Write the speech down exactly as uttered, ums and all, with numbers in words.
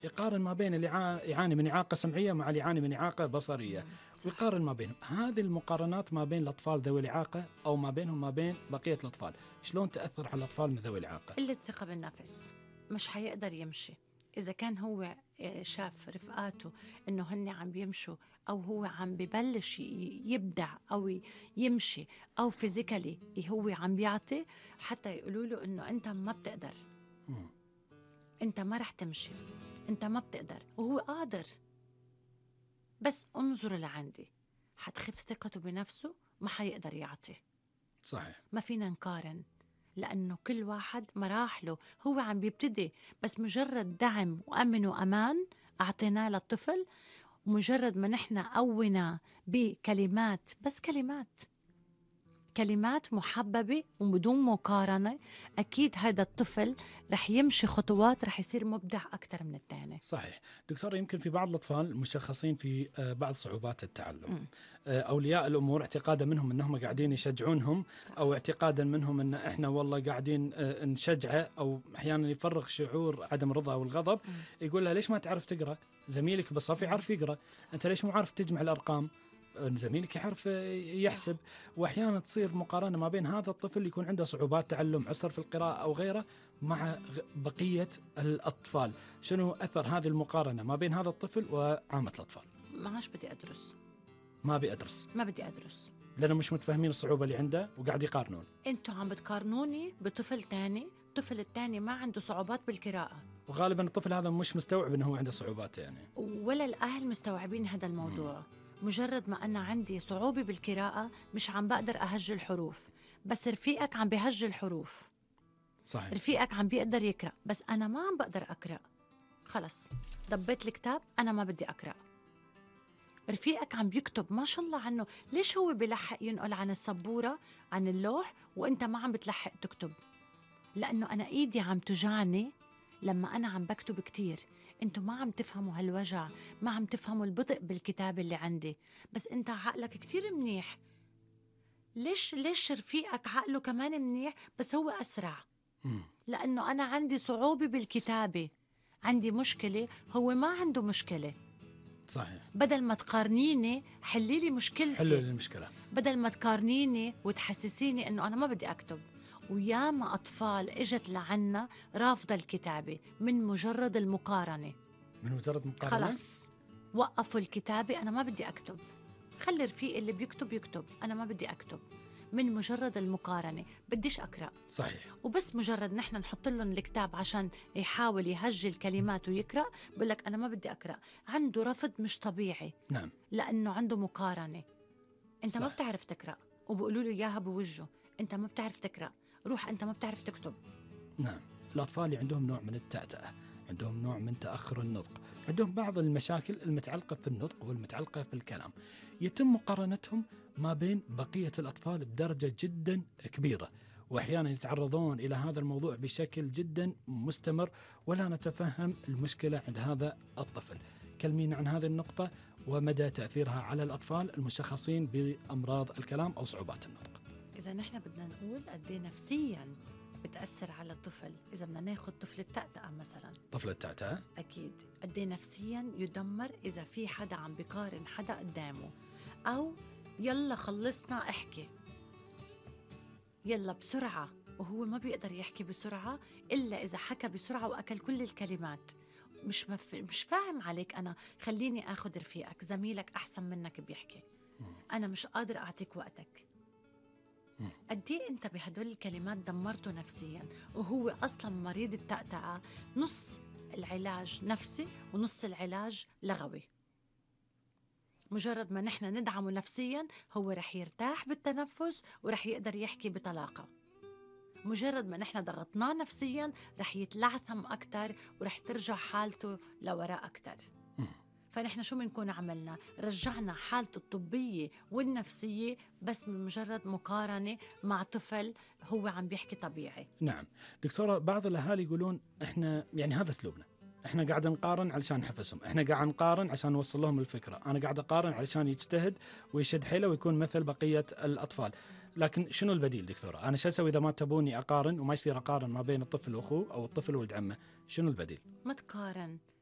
يقارن ما بين اللي يعاني من إعاقة سمعية مع اللي يعاني من إعاقة بصرية، ويقارن ما بينهم. هذه المقارنات ما بين الأطفال ذوي الإعاقة أو ما بينهم ما بين بقية الأطفال، شلون تأثر على الأطفال من ذوي الإعاقة؟ قلة الثقة بالنفس، مش حيقدر يمشي. إذا كان هو شاف رفقاته إنه هن عم بيمشوا، أو هو عم ببلش يبدع أو يمشي، أو فيزيكالي هو عم بيعطي، حتى يقولوا له إنه أنت ما بتقدر، مم. أنت ما رح تمشي، أنت ما بتقدر، وهو قادر. بس انظروا لعندي، حتخف ثقته بنفسه، ما حيقدر يعطي. صحيح. ما فينا نقارن، لأنه كل واحد مراحله، هو عم بيبتدي، بس مجرد دعم وأمن وأمان أعطيناه للطفل، ومجرد ما نحن قونا بكلمات، بس كلمات كلمات محببة وبدون مقارنة، أكيد هذا الطفل رح يمشي خطوات، رح يصير مبدع أكتر من الثاني. صحيح. دكتور، يمكن في بعض الأطفال مشخصين في بعض صعوبات التعلم، م. أولياء الأمور اعتقادا منهم أنهم قاعدين يشجعونهم، صح. أو اعتقادا منهم أن إحنا والله قاعدين نشجعه، أو أحيانا يفرغ شعور عدم الرضا والغضب. م. يقول له ليش ما تعرف تقرأ؟ زميلك بالصف يعرف يقرأ، أنت ليش مو عارف تجمع الأرقام؟ زميلك يعرف يحسب. وأحيانا تصير مقارنة ما بين هذا الطفل يكون عنده صعوبات تعلم، عسر في القراءة أو غيره، مع بقية الأطفال. شنو أثر هذه المقارنة ما بين هذا الطفل وعامة الأطفال؟ ما عاش بدي أدرس، ما بيأدرس، ما بدي أدرس، لأنه مش متفاهمين الصعوبة اللي عنده وقاعد يقارنون. أنتوا عم بتقارنوني بطفل تاني، الطفل التاني ما عنده صعوبات بالقراءة، وغالبا الطفل هذا مش مستوعب أنه هو عنده صعوبات يعني، ولا الأهل مستوعبين هذا الموضوع. م. مجرد ما أنا عندي صعوبة بالقراءة، مش عم بقدر أهج الحروف، بس رفيقك عم بيهج الحروف. صحيح. رفيقك عم بيقدر يقرأ، بس أنا ما عم بقدر أقرأ، خلص دبيت الكتاب، أنا ما بدي أقرأ. رفيقك عم بيكتب ما شاء الله عنه، ليش هو بلحق ينقل عن السبورة عن اللوح وإنت ما عم بتلحق تكتب؟ لأنه أنا إيدي عم تجعني لما أنا عم بكتب كتير. أنتوا ما عم تفهموا هالوجع، ما عم تفهموا البطء بالكتاب اللي عندي، بس أنت عقلك كتير منيح. ليش ليش رفيقك عقله كمان منيح بس هو أسرع؟ مم. لأنه أنا عندي صعوبة بالكتابة، عندي مشكلة، هو ما عنده مشكلة. صحيح. بدل ما تقارنيني حلي لي مشكلتي، حلو المشكلة، بدل ما تقارنيني وتحسسيني أنه أنا ما بدي أكتب. وياما أطفال إجت لعنا رافضة الكتابة من مجرد المقارنة، من مجرد مقارنة خلص وقفوا الكتابة، أنا ما بدي أكتب، خلي رفيق اللي بيكتب يكتب، أنا ما بدي أكتب. من مجرد المقارنة بديش أقرأ. صحيح. وبس مجرد نحن نحط لهم الكتاب عشان يحاول يهجل كلمات ويقرأ، بقول لك أنا ما بدي أقرأ. عنده رفض مش طبيعي. نعم. لأنه عنده مقارنة. أنت صح. ما بتعرف تقرأ، وبقولوا له إياها بوجهه، أنت ما بتعرف تقرأ، روح أنت ما بتعرف تكتب. نعم. الأطفال اللي عندهم نوع من التأتأة، عندهم نوع من تأخر النطق، عندهم بعض المشاكل المتعلقة في النطق والمتعلقة في الكلام، يتم مقارنتهم ما بين بقية الأطفال بدرجة جدا كبيرة، وأحيانا يتعرضون إلى هذا الموضوع بشكل جدا مستمر، ولا نتفهم المشكلة عند هذا الطفل. كلمين عن هذه النقطة ومدى تأثيرها على الأطفال المشخصين بأمراض الكلام أو صعوبات النطق. إذا نحن بدنا نقول قد إيه نفسياً بتأثر على الطفل، إذا بدنا ناخد طفل التأتأة مثلاً، طفل التأتأة أكيد قد إيه نفسياً يدمر إذا في حدا عم بيقارن حدا قدامه، أو يلا خلصنا احكي يلا بسرعة، وهو ما بيقدر يحكي بسرعة إلا إذا حكى بسرعة وأكل كل الكلمات. مش مف... مش فاهم عليك، أنا خليني أخذ رفيقك، زميلك أحسن منك بيحكي، أنا مش قادر أعطيك وقتك. قد ايه انت بهدول الكلمات دمرته نفسيا، وهو اصلا مريض التأتأة نص العلاج نفسي ونص العلاج لغوي. مجرد ما نحن ندعمه نفسيا هو رح يرتاح بالتنفس ورح يقدر يحكي بطلاقة. مجرد ما نحن ضغطناه نفسيا رح يتلعثم أكتر ورح ترجع حالته لوراء أكتر. فنحن شو بنكون عملنا؟ رجعنا حالته الطبية والنفسية بس من مجرد مقارنة مع طفل هو عم بيحكي طبيعي. نعم دكتورة، بعض الأهالي يقولون إحنا يعني هذا أسلوبنا، إحنا قاعد نقارن علشان نحفزهم، إحنا قاعد نقارن عشان نوصل لهم الفكرة، أنا قاعد أقارن علشان يجتهد ويشد حيله ويكون مثل بقية الأطفال. لكن شنو البديل دكتورة؟ أنا شو أسوي إذا ما تبوني أقارن وما يصير أقارن ما بين الطفل وأخوه أو الطفل ولد عمه؟ شنو البديل؟ ما تقارن،